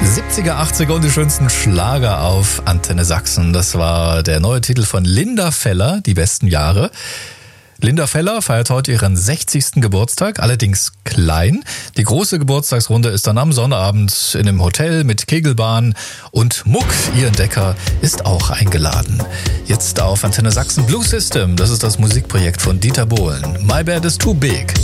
70er, 80er und die schönsten Schlager auf Antenne Sachsen. Das war der neue Titel von Linda Feller, Die besten Jahre. Linda Feller feiert heute ihren 60. Geburtstag, allerdings klein. Die große Geburtstagsrunde ist dann am Sonnabend in einem Hotel mit Kegelbahn und Muck, ihr Entdecker, ist auch eingeladen. Jetzt auf Antenne Sachsen Blue System, das ist das Musikprojekt von Dieter Bohlen. My Bad is Too Big.